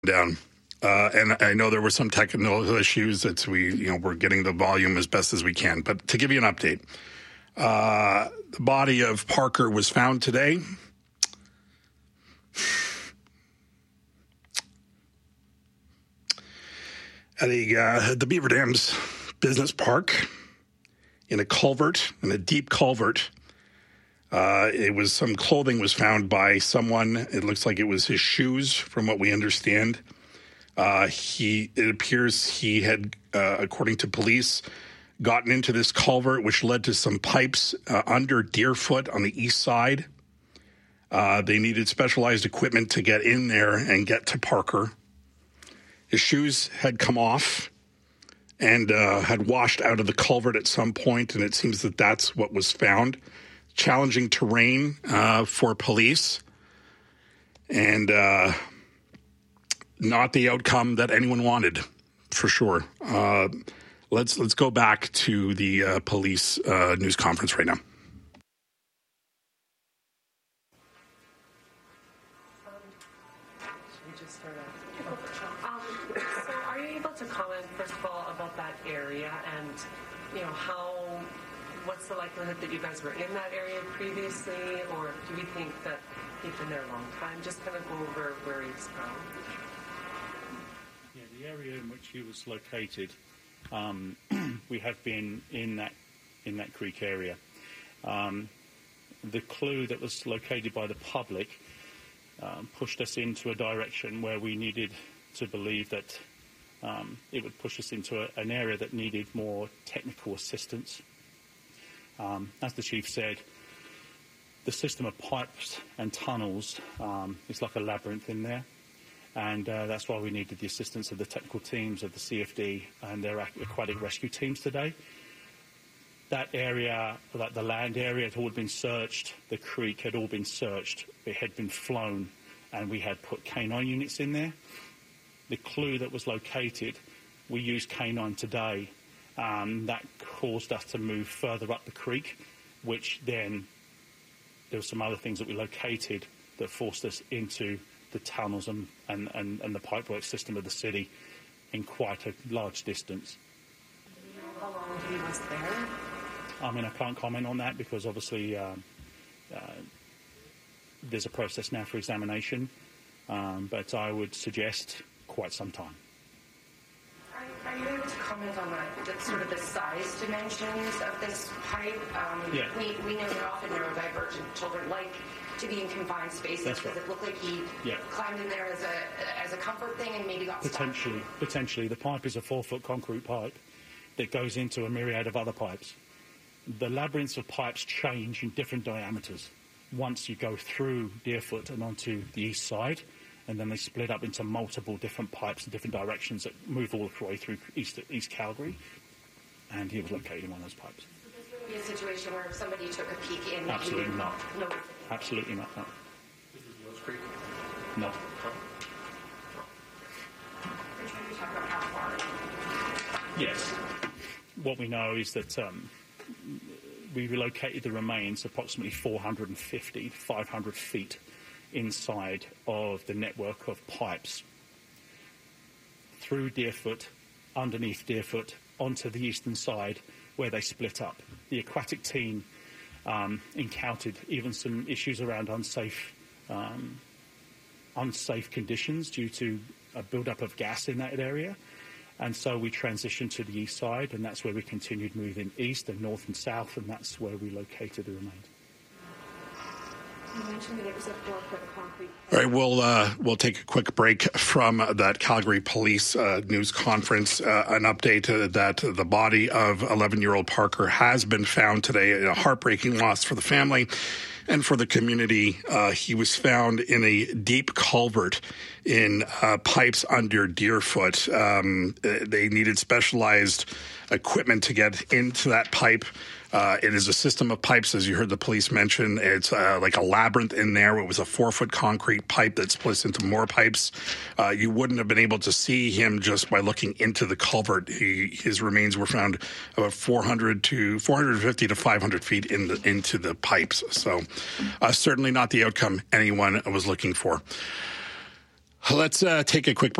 down. And I know there were some technical issues that we're getting the volume as best as we can. But to give you an update, the body of Parker was found today. At the Beaver Dams Business Park in a culvert, in a deep culvert. Some clothing was found by someone. It looks like it was his shoes, from what we understand. It appears he had, according to police, gotten into this culvert, which led to some pipes under Deerfoot on the east side. They needed specialized equipment to get in there and get to Parker. His shoes had come off and had washed out of the culvert at some point, and it seems that that's what was found. Challenging terrain for police, and not the outcome that anyone wanted, for sure. Let's go back to the police news conference right now. So are you able to comment, first of all, about that area and, what's the likelihood that you guys were in that area previously, or do we think that you've been there a long time? Just kind of go over where he's from. Yeah, the area in which he was located, we have been in that creek area. The clue that was located by the public pushed us into a direction where we needed to believe that it would push us into an area that needed more technical assistance. As the chief said, the system of pipes and tunnels is like a labyrinth in there, and that's why we needed the assistance of the technical teams of the CFD and their aquatic rescue teams today. That area, like the land area, had all been searched. The creek had all been searched. It had been flown, and we had put K9 units in there. The clue that was located, we used K9 today. That caused us to move further up the creek, which then there were some other things that we located that forced us into the tunnels and the pipework system of the city in quite a large distance. Do you know how long he was there? I can't comment on that because obviously there's a process now for examination, but I would suggest quite some time. Are you able to comment on the size dimensions of this pipe? Yeah. We know that often neurodivergent children like to be in confined spaces. That's right. Does it look like he climbed in there as a comfort thing and maybe got stuck? Potentially. The pipe is a 4-foot concrete pipe that goes into a myriad of other pipes. The labyrinths of pipes change in different diameters once you go through Deerfoot and onto the east side, and then they split up into multiple different pipes in different directions that move all the way through East Calgary, and he was located in one of those pipes. So this would be a situation where if somebody took a peek in... Absolutely not. No. Absolutely not, no. This is Rose Creek? No. Are you trying to talk about how far? Yes. What we know is that we relocated the remains approximately 450, 500 feet inside of the network of pipes through Deerfoot, underneath Deerfoot, onto the eastern side where they split up. The aquatic team encountered even some issues around unsafe conditions due to a build-up of gas in that area. And so we transitioned to the east side, and that's where we continued moving east and north and south, and that's where we located the remains. You mentioned that it was a 4-foot concrete. All right, we'll take a quick break from that Calgary Police news conference. An update that the body of 11-year-old Parker has been found today. A heartbreaking loss for the family and for the community. He was found in a deep culvert in pipes under Deerfoot. They needed specialized equipment to get into that pipe. It is a system of pipes, as you heard the police mention. It's like a labyrinth in there. It was a 4-foot concrete pipe that splits into more pipes. You wouldn't have been able to see him just by looking into the culvert. His remains were found about 450 to 500 feet into the pipes. So certainly not the outcome anyone was looking for. Let's take a quick break.